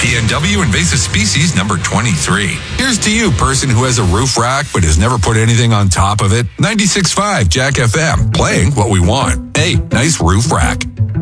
PNW invasive species number 23. Here's to you, person who has a roof rack but has never put anything on top of it. 96.5 Jack FM, playing what we want. Hey, nice roof rack.